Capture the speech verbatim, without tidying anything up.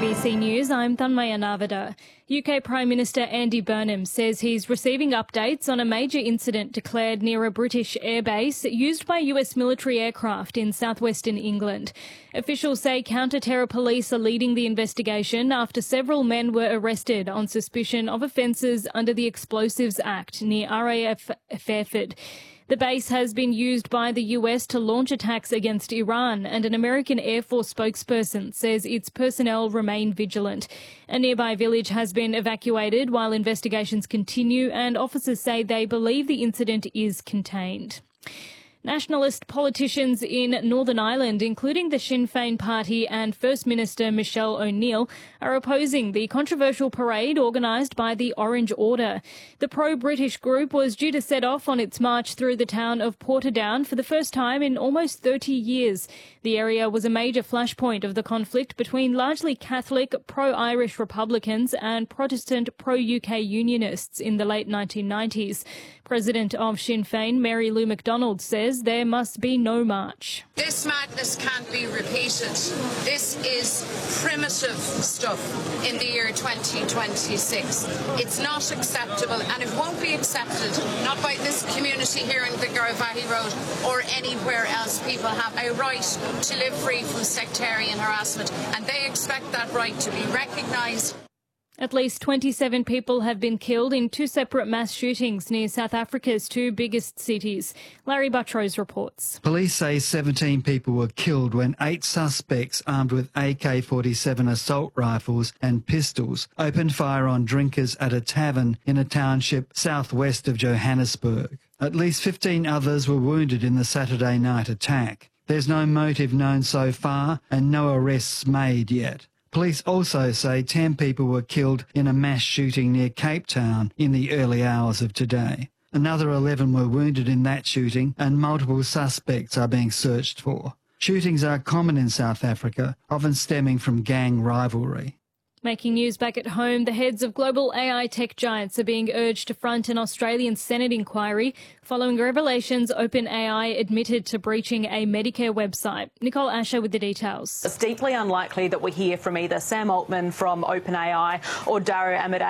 B C News, I'm Thanmaya Navada. U K Prime Minister Andy Burnham says he's receiving updates on a major incident declared near a British airbase used by U S military aircraft in southwestern England. Officials say counter-terror police are leading the investigation after several men were arrested on suspicion of offences under the Explosives Act near R A F Fairford. The base has been used by the U S to launch attacks against Iran, and an American Air Force spokesperson says its personnel remain vigilant. A nearby village has been evacuated while investigations continue, and officers say they believe the incident is contained. Nationalist politicians in Northern Ireland, including the Sinn Féin party and First Minister Michelle O'Neill, are opposing the controversial parade organised by the Orange Order. The pro-British group was due to set off on its march through the town of Portadown for the first time in almost thirty years. The area was a major flashpoint of the conflict between largely Catholic, pro-Irish Republicans and Protestant pro-U K Unionists in the late nineteen nineties. President of Sinn Féin, Mary Lou McDonald, says there must be no march. This madness can't be repeated. This is primitive stuff in the year twenty twenty-six. It's not acceptable, and it won't be accepted, not by this community here in the Garvey Road or anywhere else. People have a right to live free from sectarian harassment, and they expect that right to be recognised. At least twenty-seven people have been killed in two separate mass shootings near South Africa's two biggest cities. Larry Buttrose reports. Police say seventeen people were killed when eight suspects armed with A K forty-seven assault rifles and pistols opened fire on drinkers at a tavern in a township southwest of Johannesburg. At least fifteen others were wounded in the Saturday night attack. There's no motive known so far and no arrests made yet. Police also say ten people were killed in a mass shooting near Cape Town in the early hours of today. Another eleven were wounded in that shooting, and multiple suspects are being searched for. Shootings are common in South Africa, often stemming from gang rivalry. Making news back at home, the heads of global A I tech giants are being urged to front an Australian Senate inquiry following revelations OpenAI admitted to breaching a Medicare website. Nicole Asher with the details. It's deeply unlikely that we hear from either Sam Altman from OpenAI or Dario Amodei